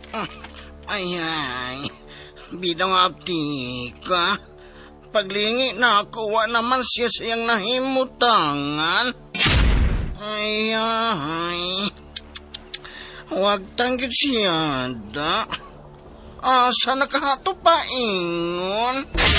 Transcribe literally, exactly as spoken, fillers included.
Ay, ay. Bidang aptika. Paglingi na ako, wa naman siya siyang nahimutangan. Ay, ay. Huwag tanggit siya, da. Asa nakahato pa ingon?